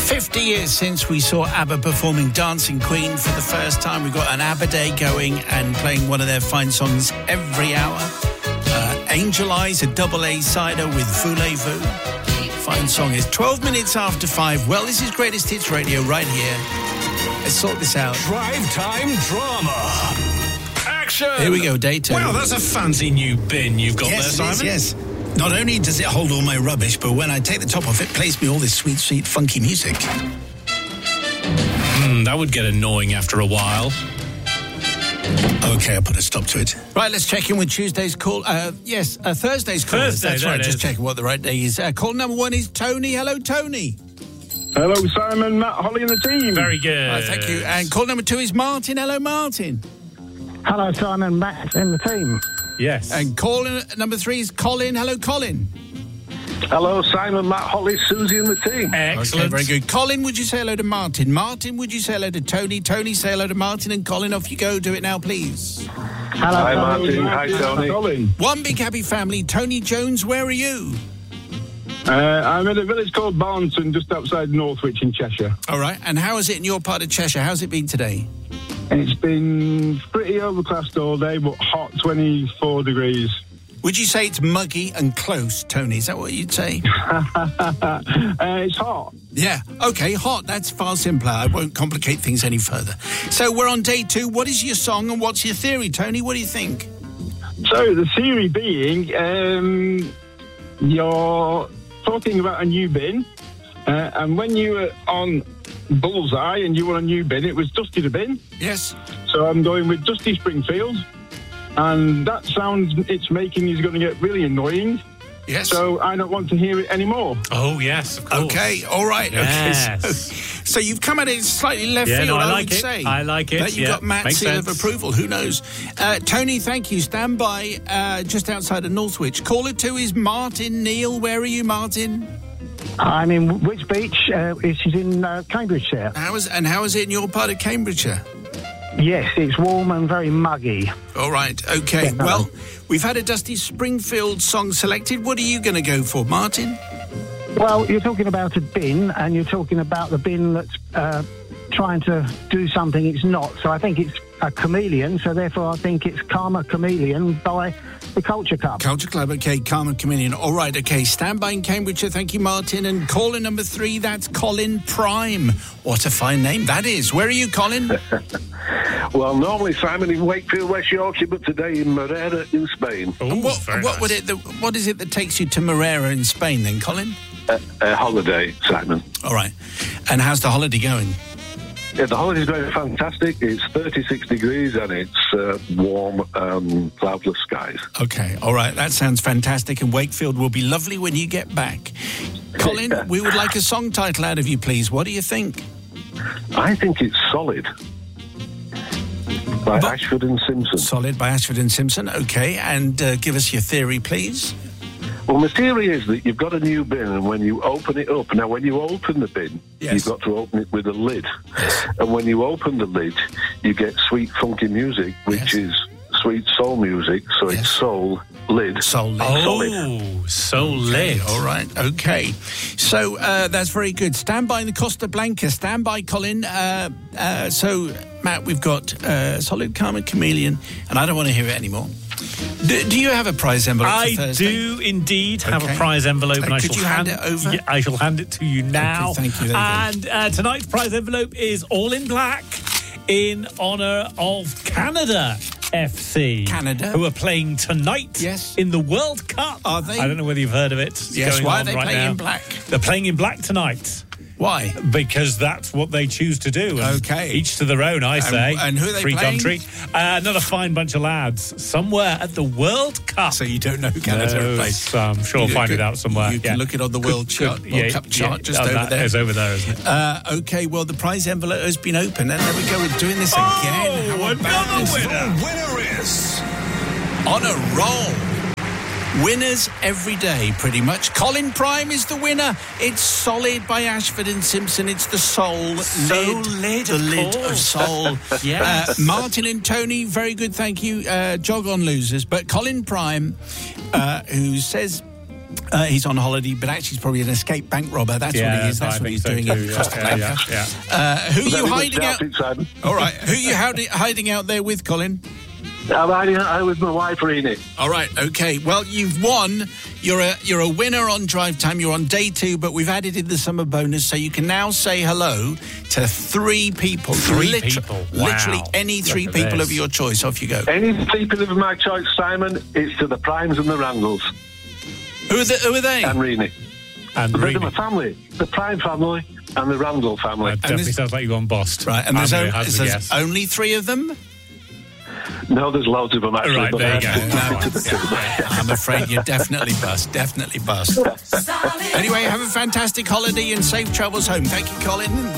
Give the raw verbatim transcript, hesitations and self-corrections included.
fifty years since we saw ABBA performing Dancing Queen for the first time. We've got an ABBA Day going and playing one of their fine songs every hour. Uh, Angel Eyes, a double A-sider with Voulez-Vous. Fine song. Is twelve minutes after five. Well, this is Greatest Hits Radio right here. Let's sort this out. Drive Time Drama. Action! Here we go, day two. Wow, that's a fancy new bin you've got yes, there, Simon. Yes, yes. Not only does it hold all my rubbish, but when I take the top off, it plays me all this sweet, sweet, funky music. Hmm, that would get annoying after a while. Okay, I'll put a stop to it. Right, let's check in with Tuesday's call. Uh, yes, uh, Thursday's call. Thursday, That's there right, it just is. checking what the right day is. Uh, call number one is Tony. Hello, Tony. Hello, Simon, Matt, Holly and the team. Very good. Right, thank you. And call number two is Martin. Hello, Martin. Hello, Simon, Matt and the team. Yes. And call number three is Colin. Hello, Colin. Hello, Simon, Matt, Holly, Susie and the team. Excellent. Okay, very good. Colin, would you say hello to Martin? Martin, would you say hello to Tony? Tony, say hello to Martin. And Colin, off you go. Do it now, please. Hello, Hi, Tony. Martin. Hi, Tony. Colin. One big happy family. Tony Jones, where are you? Uh, I'm in a village called Barnton, just outside Northwich in Cheshire. All right. And how is it in your part of Cheshire? How's it been today? It's been pretty overcast all day, but hot, twenty-four degrees. Would you say it's muggy and close, Tony? Is that what you'd say? uh, it's hot. Yeah. Okay, hot. That's far simpler. I won't complicate things any further. So we're on day two. What is your song and what's your theory, Tony? What do you think? So the theory being, um, you're talking about a new bin, uh, and when you were on Bullseye and you were on a new bin, it was Dusty the Bin. Yes. So I'm going with Dusty Springfield, and that sound it's making is going to get really annoying. Yes. So I don't want to hear it anymore. Oh, yes, of course. Okay, all right. Yes. Okay, so, so you've come at it slightly left Yeah, field, no, I I, like would it. say. I like it, But you've yeah, got Matt's makes seal sense. of approval. Who knows? Uh, Tony, thank you. Stand by uh, just outside of Northwich. Caller two is Martin Neal. Where are you, Martin? I'm in Witch Beach. Uh, it is in uh, Cambridgeshire. How is, and how is it in your part of Cambridgeshire? Yes, it's warm and very muggy. All right, okay. Yeah, no. Well, we've had a Dusty Springfield song selected. What are you going to go for, Martin? Well, you're talking about a bin, and you're talking about the bin that's uh, trying to do something it's not. So I think it's a chameleon, so therefore I think it's Karma Chameleon by the Culture Club. Culture Club, okay, Karma Chameleon. All right, okay, stand by in Cambridgeshire. Thank you, Martin. And caller number three, that's Colin Prime. What a fine name that is. Where are you, Colin? Well, normally, Simon, in Wakefield, West Yorkshire, but today in Morera in Spain. Ooh, And what, very what nice. would it? The, what is it that takes you to Morera in Spain, then, Colin? Uh, a holiday, Simon. All right. And how's the holiday going? Yeah, the holiday's going fantastic. It's thirty-six degrees and it's uh, warm, um, cloudless skies. Okay. All right. That sounds fantastic. And Wakefield will be lovely when you get back. Colin, Yeah. we would like a song title out of you, please. What do you think? I think it's Solid by But- Ashford and Simpson. Solid by Ashford and Simpson. Okay. And uh, give us your theory, please. Well, the theory is that you've got a new bin, and when you open it up, now when you open the bin, Yes. you've got to open it with a lid. And when you open the lid, you get sweet, funky music, which Yes. is sweet soul music, so Yes. it's soul, lid. Soul Lid. Oh, so lit. All right, okay. So uh, that's very good. Stand by in the Costa Blanca. Stand by, Colin. Uh, uh, so, Matt, we've got uh, Solid Karma Chameleon, and I don't want to hear it anymore. Do, do you have a prize envelope I for Thursday? do indeed have Okay. a prize envelope, and Uh, I could shall you hand it over? Yeah, I shall hand it to you now. Okay, thank you, there you and uh, tonight's prize envelope is all in black in honour of Canada F C. Canada? who are playing tonight Yes. in the World Cup. Are they? I don't know whether you've heard of it. It's Yes, going why are on they right playing now. in black? They're playing in black tonight. Why? Because that's what they choose to do. And Okay. Each to their own, I say. and who are they Free playing? country. Uh, another fine bunch of lads. Somewhere at the World Cup. So you don't know who Canada No, plays? I'm sure I'll You find could- it out somewhere. You can yeah. look it on the World, chart, Good, World yeah, Cup chart yeah, just oh, over that there. is over there, isn't it? Uh, okay, well, the prize envelope has been opened, and there we go. We're doing this again. How Oh, about another this? winner. The winner is... On a roll. Winners every day, pretty much. Colin Prime is the winner. It's Solid by Ashford and Simpson. It's the soul So lid. lid, the of lid of course. soul. Yes. Uh, Martin and Tony, very good, thank you. Uh, jog on, losers. But Colin Prime, uh, who says Uh, he's on holiday, but actually he's probably an escaped bank robber. That's Yeah, what he is. That's I what think he's so doing too, in yeah, Costa yeah, Blanca. yeah, Uh, who are you Very hiding good out? Celtic fan. All right. Who are you hiding, hiding out there with, Colin? I'm hiding out with my wife, Rini. All right. Okay. Well, you've won. You're a you're a winner on Drive Time. You're on day two, but we've added in the summer bonus, so you can now say hello to three people. Three Liter- people? Wow. Literally any three Look at people this. of your choice. Off you go. Any people of my choice, Simon, it's to the Primes and the Randalls Who are, the, who are they? and Rini. And They're really, my family, the Prime family and the Randall family. that definitely there's- sounds like you've gone bossed. Right. And there's, I'm o- gonna hazard a there's guess. only three of them? No, there's loads of them actually. Right, but there I you go. have to That keep one. it to the two. I'm afraid you're definitely bust. Definitely bust. Anyway, have a fantastic holiday and safe travels home. Thank you, Colin.